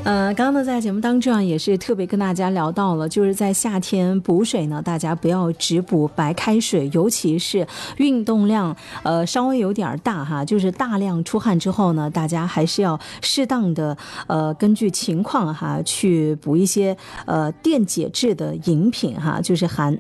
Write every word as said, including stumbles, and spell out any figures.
呃，刚刚呢，在节目当中啊，也是特别跟大家聊到了，就是在夏天补水呢，大家不要只补白开水，尤其是运动量呃稍微有点大哈，就是大量出汗之后呢，大家还是要适当的呃根据情况哈去补一些呃电解质的饮品哈，就是含